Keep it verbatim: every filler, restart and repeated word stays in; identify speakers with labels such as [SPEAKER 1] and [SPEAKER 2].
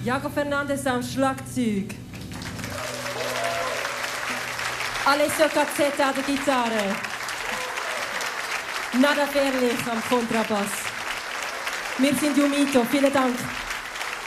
[SPEAKER 1] Jago Fernandes am Schlagzeug. Alessio Cazzetta an der Gitarre. Nada Ferlich am Kontrabass. Wir sind Jumito. Vielen Dank.